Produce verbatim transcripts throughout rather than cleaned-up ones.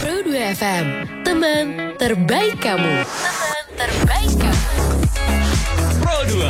Pro dua F M, teman terbaik kamu. Teman terbaik kamu. Pro dua.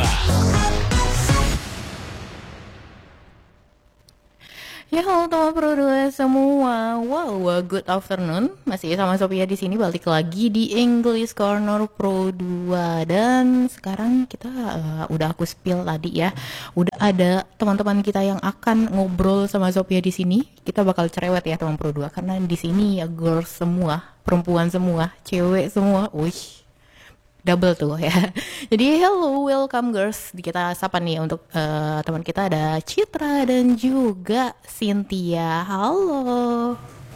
Ya halo teman Pro dua semua. Wow, good afternoon. Masih sama Sophia di sini, balik lagi di English Corner Pro dua. Dan sekarang kita uh, udah aku spill tadi ya. Udah ada teman-teman kita yang akan ngobrol sama Sophia di sini. Kita bakal cerewet ya teman Pro dua, karena di sini ya girls semua, perempuan semua, cewek semua. Wih, double tuh ya. Jadi hello, welcome girls. Kita sapa nih untuk uh, teman kita ada Citra dan juga Cynthia. Halo.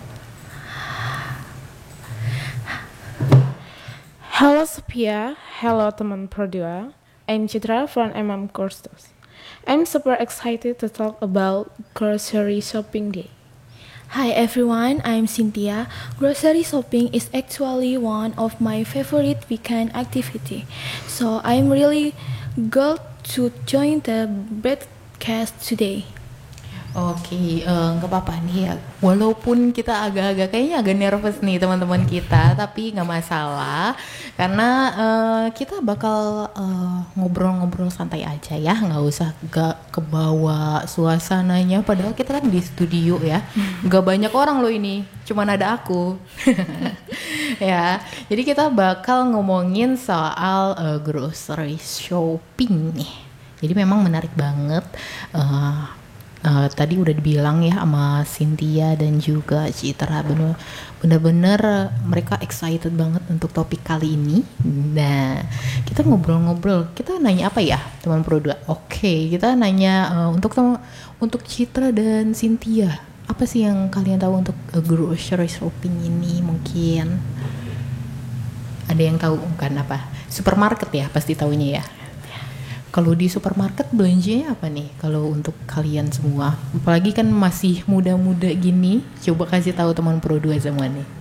Hello Sophia, hello teman Pro dua. I'm Citra from M M Courses. I'm super excited to talk about grocery shopping day. Hi everyone, I'm Cynthia. Grocery shopping is actually one of my favorite weekend activity. So I'm really glad to join the broadcast today. Oke, uh, nggak apa-apa nih ya. Walaupun kita agak-agak kayaknya agak nervous nih teman-teman kita, tapi nggak masalah karena uh, kita bakal uh, ngobrol-ngobrol santai aja ya, nggak usah gak kebawa suasananya. Padahal kita kan di studio ya, nggak banyak orang loh ini, cuman ada aku. Ya, jadi kita bakal ngomongin soal uh, grocery shopping nih. Jadi memang menarik banget. Uh, Uh, tadi udah dibilang ya sama Cynthia dan juga Citra, bener, bener-bener uh, mereka excited banget untuk topik kali ini. Nah, kita ngobrol-ngobrol, kita nanya apa ya teman Pro dua? Oke, okay, kita nanya uh, untuk tem- untuk Citra dan Cynthia, apa sih yang kalian tahu untuk uh, grocery shopping ini? Mungkin ada yang tahu kan apa? Supermarket ya, pasti taunya ya. Kalau di supermarket belanjanya apa nih kalau untuk kalian semua? Apalagi kan masih muda-muda gini, coba kasih tahu teman Pro dua semua nih.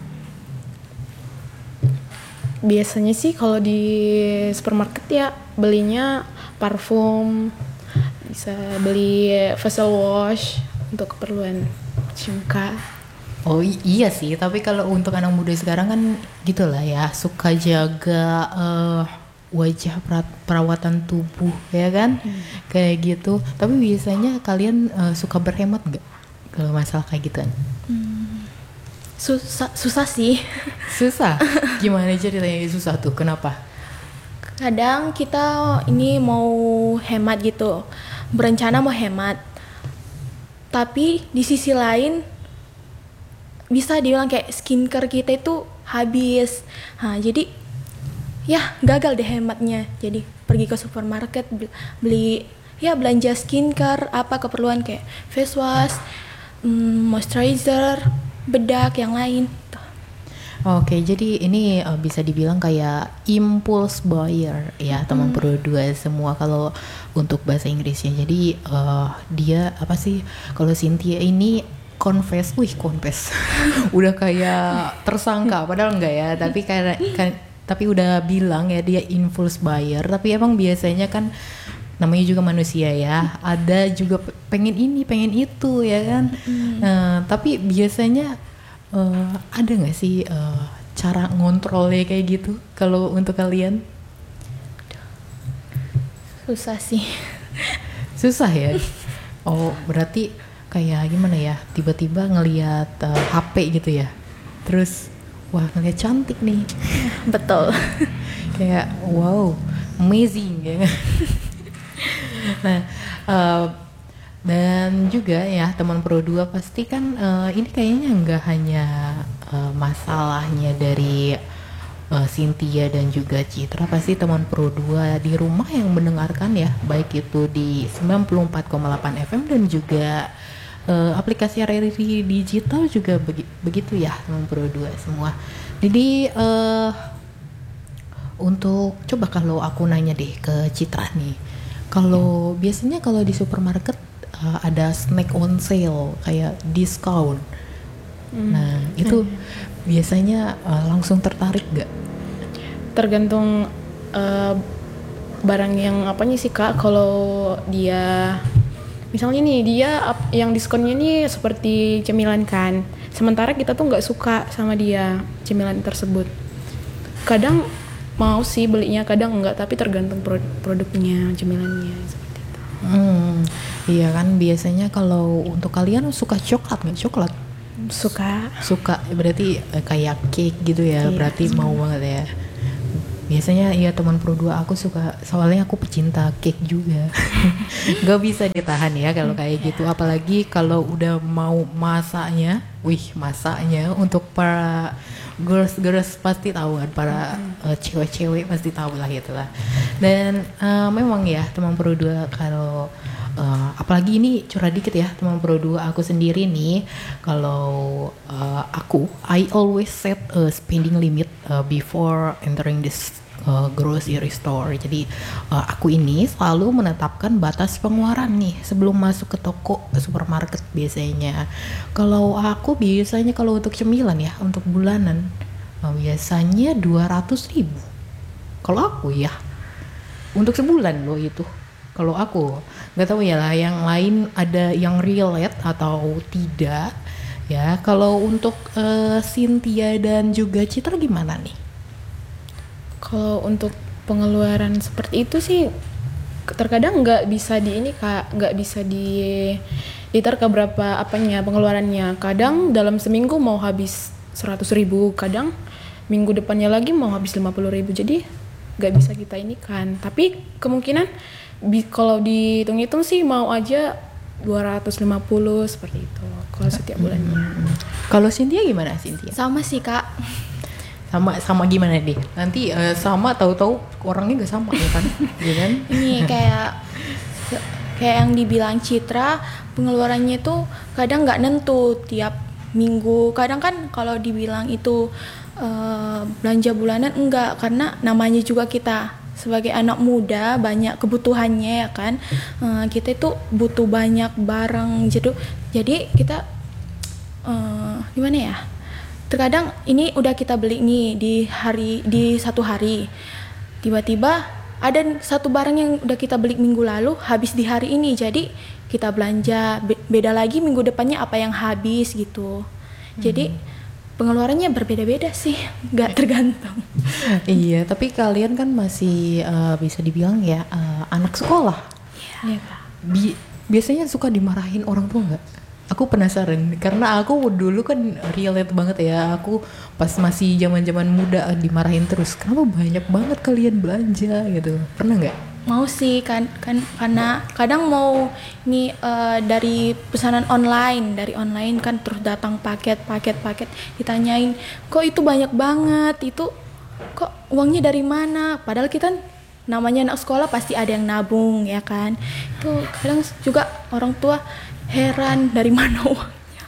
Biasanya sih kalau di supermarket ya belinya parfum, bisa beli facial wash untuk keperluan cuci muka. Oh i- iya sih, tapi kalau untuk anak muda sekarang kan gitulah ya, suka jaga uh, wajah perat- perawatan tubuh ya kan, hmm. kayak gitu. Tapi biasanya kalian uh, suka berhemat gak kalau masalah kayak gitu? Hmm, susah, susah sih. Susah? Gimana ceritanya susah tuh? Kenapa? Kadang kita ini mau hemat gitu, berencana mau hemat, tapi di sisi lain bisa dibilang kayak skincare kita itu habis. Nah, jadi ya gagal deh hematnya, jadi pergi ke supermarket beli ya belanja skincare, apa keperluan kayak face wash, mm, moisturizer, bedak yang lain. Oke, jadi ini uh, bisa dibilang kayak impulse buyer ya teman hmm. Pro dua semua kalau untuk bahasa Inggrisnya. Jadi uh, dia apa sih kalau Cynthia ini confess, wih confess, udah kayak tersangka padahal enggak ya, tapi kayak kan tapi udah bilang ya dia impulse buyer. Tapi emang biasanya kan namanya juga manusia ya, ada juga pengen ini pengen itu ya kan. Mm. Nah, tapi biasanya uh, ada nggak sih uh, cara ngontrolnya kayak gitu kalau untuk kalian? Susah sih. Susah ya. Oh berarti kayak gimana ya, tiba-tiba ngelihat uh, H P gitu ya, terus wah ngeliat cantik nih. Betul. Kayak wow, amazing ya. Nah, uh, dan juga ya teman Pro dua pasti kan uh, ini kayaknya nggak hanya uh, masalahnya dari uh, Cynthia dan juga Citra, pasti teman Pro dua di rumah yang mendengarkan ya, baik itu di sembilan puluh empat koma delapan F M dan juga Uh, aplikasi R R I digital juga begi- begitu ya teman Pro dua semua. Jadi uh, untuk coba kalau aku nanya deh ke Citra nih, kalau biasanya kalau di supermarket uh, ada snack on sale kayak discount, hmm. nah itu hmm. biasanya uh, langsung tertarik gak? Tergantung uh, barang yang apanya sih Kak. Kalau dia misalnya nih dia ap- yang diskonnya nih seperti cemilan kan, sementara kita tuh nggak suka sama dia cemilan tersebut. Kadang mau sih belinya, kadang enggak, tapi tergantung pro- produknya, cemilannya seperti itu. Hmm, iya kan biasanya kalau untuk kalian suka coklat nggak coklat? Suka. Suka berarti eh, kayak cake gitu ya, Iya. berarti mau banget ya. Biasanya iya teman pro dua aku suka, soalnya aku pecinta cake juga. Gak bisa ditahan ya kalau kayak gitu, apalagi kalau udah mau masaknya, wih masaknya untuk para girls-girls pasti tahu kan, para uh, cewek-cewek pasti tahu lah itulah. Dan uh, memang ya teman pro dua kalau Uh, apalagi ini curhat dikit ya teman pro dua, aku sendiri nih kalau uh, aku I always set a spending limit uh, before entering this uh, grocery store. Jadi uh, aku ini selalu menetapkan batas pengeluaran nih sebelum masuk ke toko ke supermarket biasanya. Kalau aku biasanya kalau untuk cemilan ya untuk bulanan uh, biasanya dua ratus ribu kalau aku ya, untuk sebulan loh itu. Kalau aku nggak tahu ya lah yang lain ada yang relate atau tidak ya. Kalau untuk uh, Cynthia dan juga Citra gimana nih? Kalau untuk pengeluaran seperti itu sih terkadang nggak bisa di ini kak, nggak bisa di diterka berapa apanya pengeluarannya. Kadang dalam seminggu mau habis seratus ribu, kadang minggu depannya lagi mau habis lima puluh ribu. Jadi nggak bisa kita ini kan. Tapi kemungkinan Bi- kalau dihitung-hitung sih mau aja dua ratus lima puluh seperti itu kalau setiap bulannya. Hmm. Kalau Cynthia gimana Cynthia? Sama sih kak. Sama sama gimana deh? Nanti uh, sama tahu-tahu orangnya nggak sama ya kan? Iya kan? Ini kayak kayak yang dibilang Citra, pengeluarannya tuh kadang nggak nentu tiap minggu. Kadang kan kalau dibilang itu uh, belanja bulanan enggak, karena namanya juga kita sebagai anak muda banyak kebutuhannya ya kan. Uh, kita itu butuh banyak barang jadi jadi kita uh, gimana ya, terkadang ini udah kita beli nih di hari di satu hari, tiba-tiba ada satu barang yang udah kita beli minggu lalu habis di hari ini, jadi kita belanja be- beda lagi minggu depannya apa yang habis gitu. Jadi pengeluarannya berbeda-beda sih, nggak tergantung. Iya, tapi kalian kan masih uh, bisa dibilang ya uh, anak sekolah. Iya kak. Bi- biasanya suka dimarahin orang tua nggak? Aku penasaran karena aku dulu kan relate banget ya. Aku pas masih zaman-zaman muda dimarahin terus. Kenapa banyak banget kalian belanja gitu? Pernah nggak? Mau sih kan kan karena kadang mau ini uh, dari pesanan online dari online kan terus datang paket paket paket, ditanyain kok itu banyak banget, itu kok uangnya dari mana, padahal kita namanya anak sekolah pasti ada yang nabung ya kan. Itu kadang juga orang tua heran dari mana uangnya.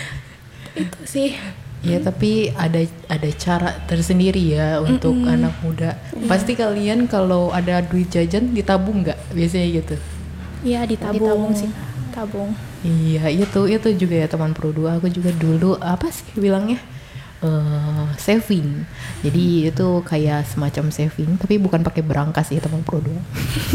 Itu sih. Ya tapi ada ada cara tersendiri ya untuk Mm-mm. anak muda. Pasti kalian kalau ada duit jajan ditabung nggak biasanya gitu? Iya ditabung. Ditabung sih. Tabung. Iya itu itu juga ya teman pro dua. Aku juga dulu apa sih bilangnya uh, saving. Jadi itu kayak semacam saving tapi bukan pakai berangkas ya teman pro dua.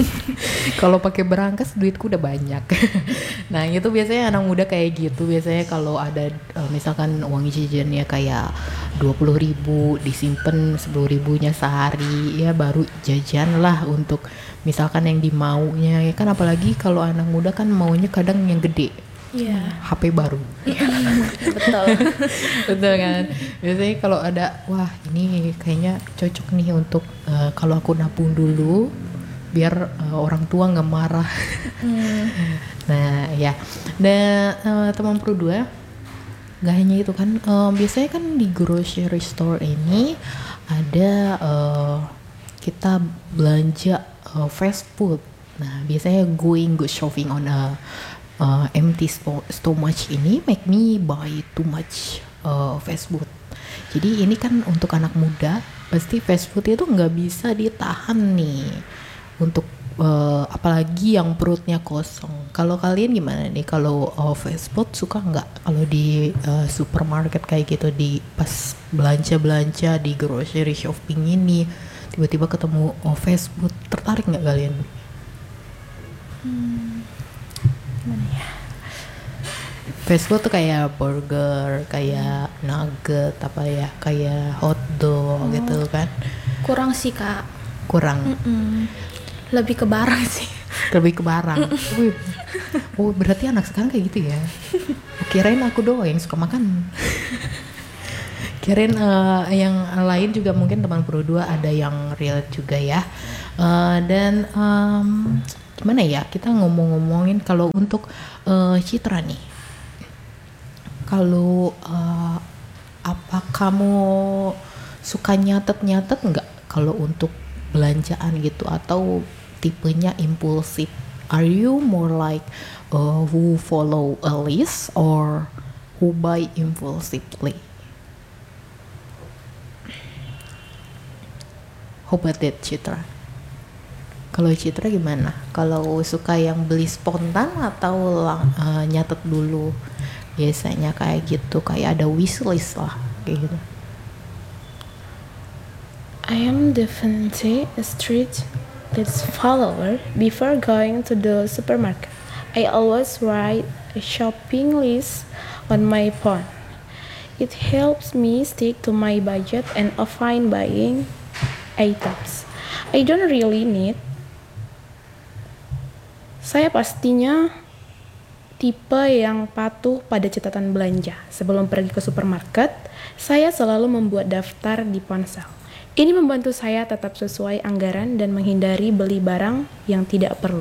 Kalau pakai berangkas duitku udah banyak. Nah itu biasanya anak muda kayak gitu. Biasanya kalau ada uh, misalkan uang jajannya kayak dua puluh ribu disimpan sepuluh ribunya sehari ya baru jajan lah untuk misalkan yang dimaunya ya kan. Apalagi kalau anak muda kan maunya kadang yang gede. Iya. H P baru. Betul. Betul kan. Biasanya kalau ada wah ini kayaknya cocok nih untuk uh, kalau aku nabung dulu biar uh, orang tua nggak marah. Hmm. Nah ya. Dan uh, teman pro dua nggak hanya itu kan. Uh, biasanya kan di grocery store ini ada uh, kita belanja uh, fast food. Nah biasanya going go shopping on a Uh, empty sto- stomach ini make me buy too much uh, fast food. Jadi ini kan untuk anak muda pasti fast food itu nggak bisa ditahan nih untuk uh, apalagi yang perutnya kosong. Kalau kalian gimana nih kalau uh, fast food suka nggak kalau di uh, supermarket kayak gitu, di pas belanja-belanja di grocery shopping ini tiba-tiba ketemu uh, fast food, tertarik nggak kalian? Hmm. Gimana ya? Fast food tuh kayak burger, kayak nugget, apa ya, kayak hotdog gitu kan. Kurang sih kak. Kurang. Mm-mm. Lebih ke barang sih. Lebih ke barang. Wih. Oh berarti anak sekarang kayak gitu ya. Kirain aku doang yang suka makan. Kirain uh, yang lain juga mungkin teman Pro dua ada yang real juga ya. Uh, dan um, gimana ya, kita ngomong-ngomongin kalau untuk uh, Citra nih. Kalau uh, apa kamu suka nyatet-nyatet nggak kalau untuk belanjaan gitu, atau tipenya impulsif? Are you more like uh, who follow a list or who buy impulsively? How about that, Citra? Kalau Citra gimana? Kalau suka yang beli spontan atau lang- uh, nyatet dulu? Biasanya kayak gitu, kayak ada wishlist lah kayak gitu. I am definitely a street list follower. Before going to the supermarket, I always write a shopping list on my phone. It helps me stick to my budget and avoid buying items I don't really need. Saya pastinya tipe yang patuh pada catatan belanja. Sebelum pergi ke supermarket, saya selalu membuat daftar di ponsel. Ini membantu saya tetap sesuai anggaran dan menghindari beli barang yang tidak perlu.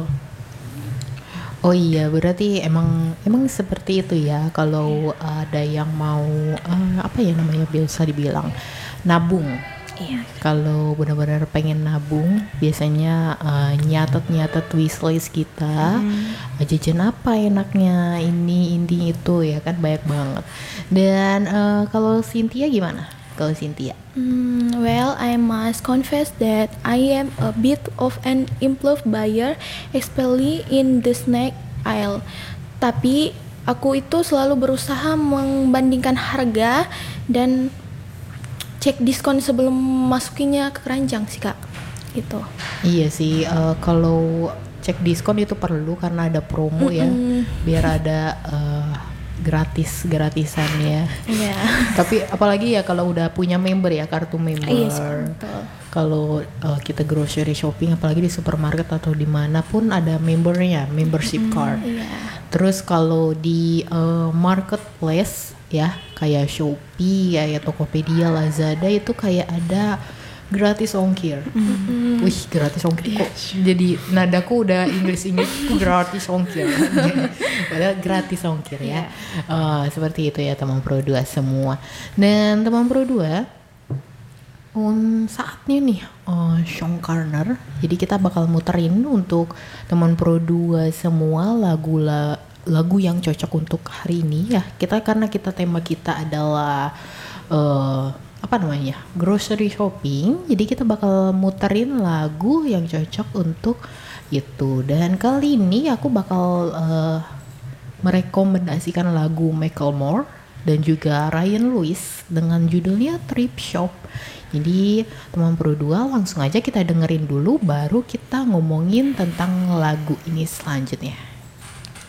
Oh iya, berarti emang emang seperti itu ya. Kalau ada yang mau uh, apa ya namanya biasa dibilang nabung. Iya. Kalau benar-benar pengen nabung, biasanya uh, nyatet-nyatet wishlist kita, hmm. jajan apa enaknya, ini, ini, itu ya kan, banyak banget. Dan uh, kalau Cynthia gimana? Kalau Cynthia? Mm, well, I must confess that I am a bit of an impulse buyer, especially in the snack aisle. Tapi aku itu selalu berusaha membandingkan harga dan cek diskon sebelum masukinya ke keranjang sih kak, gitu. Iya sih, uh, kalau cek diskon itu perlu karena ada promo ya, Mm-mm. biar ada uh, gratis gratisan ya. Iya. Tapi apalagi ya kalau udah punya member ya, kartu member. Iya sih, betul. Kalau uh, kita grocery shopping, apalagi di supermarket atau dimanapun ada membernya, membership card. Iya. Terus kalau di uh, marketplace ya, kayak Shopee, kayak Tokopedia, Lazada itu kayak ada gratis ongkir. Mm. Wih, gratis ongkir kok. Jadi nadaku udah Inggris-Inggris gratis ongkir. Padahal gratis ongkir ya. Uh, seperti itu ya teman Pro dua semua. Dan teman Pro dua, um, saatnya nih uh, Song Corner. Jadi kita bakal muterin untuk teman Pro dua semua lagu la- lagu yang cocok untuk hari ini ya. Kita karena kita tema kita adalah uh, apa namanya, grocery shopping, jadi kita bakal muterin lagu yang cocok untuk itu. Dan kali ini aku bakal uh, merekomendasikan lagu Macklemore dan juga Ryan Lewis dengan judulnya Thrift Shop. Jadi teman Pro dua langsung aja kita dengerin dulu, baru kita ngomongin tentang lagu ini selanjutnya.